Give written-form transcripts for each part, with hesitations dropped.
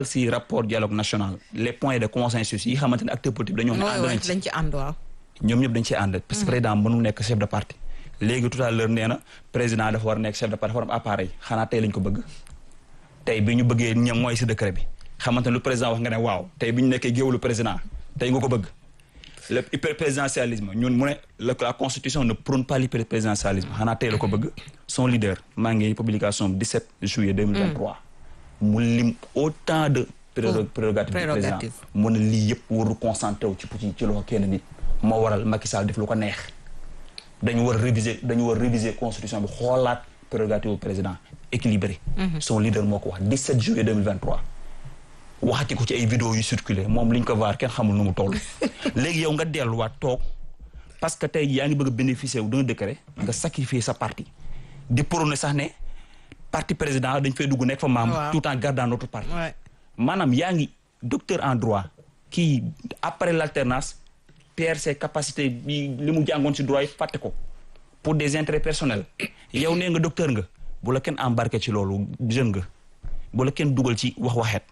si rapport dialogue national les points de consensus yi xamante ne acteurs politiques dañoo ànd nañ dañ ci ànd waaw. ñoom ñëpp dañ ci ànd parce que président mënul nekk chef de parti léegi tout à l'heure nee na président dafa war a nekk chef de parti dafa war am appareil xanaa tey lañ ko bëgg tey bi ñu bëggee ñoom mooy si décret bi xamante ne lu président wax nga ne waaw tey bi ñu nekkee géewlu président tey nga ko bëgg le hyperprésidentialisme ñun mu ne la constitution ne prône pas l'hyperprésidentialisme xanaa tey la ko bëgg son leader maa ngi publication 17 juillet 2023 mu lim autant de prérogatives du président mu ne lii yëpp waru concentré wu ci loxo kenn nit moo waral Macky Sall def lu ko neex dañu war réviser constitution bi xoolaat prérogative bu président équilibré son leader moo ko wax 17 juillet 2023 waxati ko ci ay vidéo yu circulé moom liñ ko vaar kenn xamul nu mu toll léegi yow nga delluwaat toog parce que tey yaa ngi bëgg a bénéficier wu d'un décret nga sacrifier sa parti di prôner sax ne parti président dañ fay dugg nekk fa membre tout en gardant notre parti maanaam yaa ngi docteur en droit kii après l'alternance perd ses capacités bi li mu jàngoon ci droit yi fàtte ko pour des intérêts personnels yow nee nga docteur nga bu la kenn embarqué ci loolu jeune nga bu la kenn dugal ci waxeet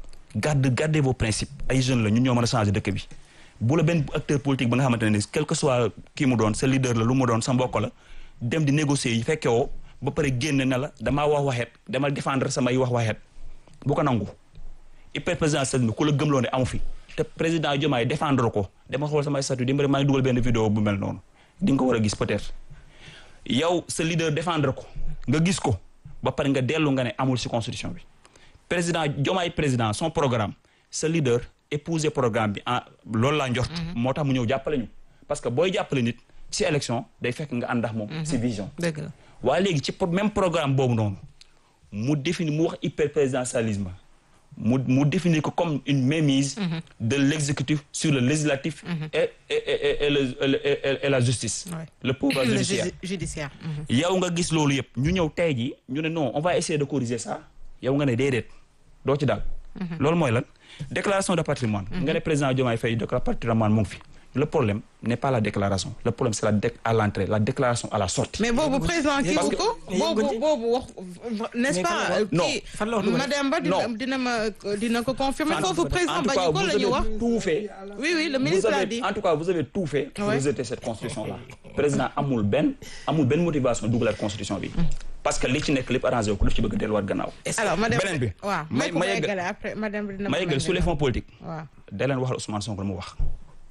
gardez vos principes ay jeunes la ñun ñoo mën a changer dëkk bi bu la benn acteur politique ba nga xamante ne quel que soit kii mu doon sa leader la lu mu doon sa mbokk la dem di négocier yi fekke woo ba pare génn ne la damaa waxeet demal défendre samay waxeet bu ko nangu hyperprésidentialisme ku la gëmloo ne amu fi te président Diomaye défendre ko dama xool samay statut dimbali maa ngi dugal benn vidéo bu mel noonu di nga ko war a gis peut-être yow sa leader défendre ko nga gis ko ba pare nga dellu nga ne amul ci constitution bi président Diomaye président son programme sa leader épouser programme bi loolu laa njort moo tax mu ñëw jàppale ñu parce que booy jàppale nit ci élection day fekk nga ànd ak moom ci vision dëgg la waaye léegi ci même programme boobu noonu mu définir mu wax hyperprésidentialisme mu définir ko comme une mainmise de l'exécutif sur le législatif et la justice le pouvoir judiciaire yow nga gis loolu yëpp ñu ñëw tey ji ñu ne non on va essayer de corriger ça yow nga ne déedéet doo ci daal loolu mooy lan déclaration de patrimoine nga ne président Diomaye Faye déclaration de patrimoine mu ngi fi le problème n'est pas la déclaration le problème c'est à l'entrée la déclaration à la sortie mais boobu président kii wu ko boobu wax n'est-ce pas kii madame Ba dina ko confirmer foofu président bañu ko la ñu wax tout fait oui le ministre a dit en tout cas vous avez tout fait pour rejeter cette constitution là président amul benn motivation dugalaat constitution bi parce que li ci nekk lépp arrangé wu ko daf ci bëgg a delluwaat gannaaw alors madame beneen bi waaw ma yeggale après madame bi dina ma yeggale sur les fonds politiques waaw da leen waxal Ousmane Sonko mu wax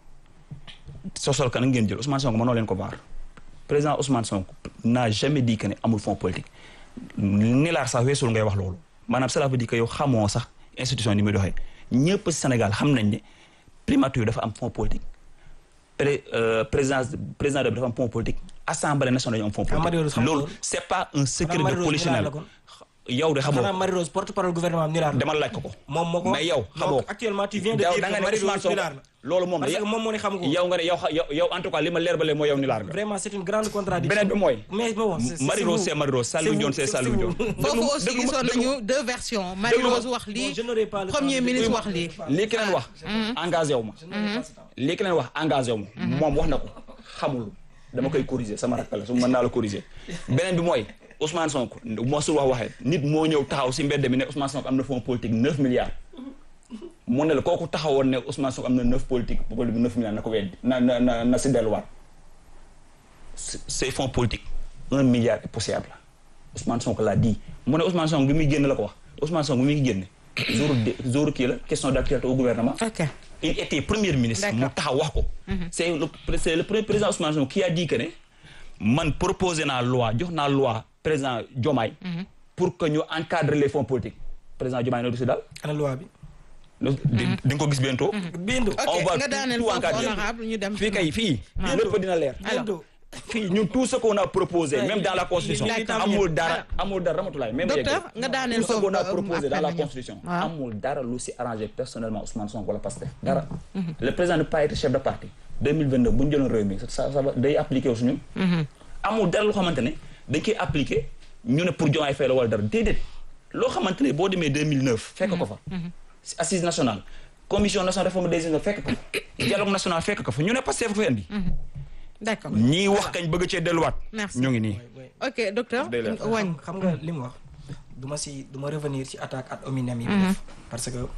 sosol kan ngeen jël Ousmane Sonko mënoo leen ko vaar président Ousmane Sonko n'a jamais dit que ne amul fonds politique ni laar sax weesul ngay wax loolu maanaam cela veut dire que yow xamoo sax institution ni muy doxee ñëpp Sénégal xam nañ ne primature dafa am fonds politique président de dafa am fonds politique assemblée nationale dañu am fonds politique loolu c'est pas un secret de polichinelle yow de xamoo Marie Rose porte-parole gouvernement am nilaar demal laaj ko moom moo ko mais yow xamoo actuellement tu viens de dire que Marie Rose nilaar la loolu moom parce que moom moo ne xam ko yow nga ne yow en tout cas li ma leer ba lee mooy yow nilaar nga vraiment c'est une grande contradiction beneen bi mooy mais bon Marie Rose c'est Marie Rose Saliou Ndione c'est Saliou Ndione foofu aussi gisoon nañu deux versions Marie Rose wax lii premier ministre wax lii lii keneen wax engagé wu ma lii keneen wax engagé wu ma moom wax na ko xamul dama koy corriger sama rakk la su mën naa la corriger beneen bi mooy Ousmane Sonko mosul waxee nit moo ñëw taxaw ci mbedd mi ne Ousmane Sonko am na fonds politique 9 milliards mu ne la kooku taxawoon ne Ousmane Sonko am na 9 milliards na ko weddi na ci delluwaat ces fonds politiques 1 milliard et poussière la Ousmane Sonko l'a dit mu ne Ousmane Sonko bi muy génn la ko wax Ousmane Sonko bi muy génn jour kii la question d'actualité au gouvernement il était premier ministre mu taxaw wax ko c'est le premier président Ousmane Sonko qui a dit que ne man proposé naa loi jox naa loi président Diomaye pour que ñu encadrer les fonds politiques président Diomaye na du si daal ana loi bi di nga ko gis bientôt on va tout encadrer fii kay fii lépp dina leer fii ñun tout ce qu'on a proposé même dans la constitution amul dara Ramatulaay même docteur nga daaneel tout ce qu'on a proposé dans la constitution amul dara lu si arrangé personnellement Ousmane Sonko wala Pastef dara le président ne peut pas être chef de parti 2022 bu ñu jëloon réew mi ça va day appliqué wu su ñun amul dara loo xamante ne dañ koy appliqué ñu ne pour Diomaye Faye la wala dara déedéet loo xamante ne boo demee 2009 fekk ko fa assise nationale commission nationale réforme des institutions fekk ko fa dialogue national fekk ko fa ñu ne Pastef ko fa indi d'accord ñii wax kañ bëgg cee delluwaat merci ñu ngi nii ok docteur wañ xam nga li mu wax du ma revenir ci attaque ad hominem yi. Parce que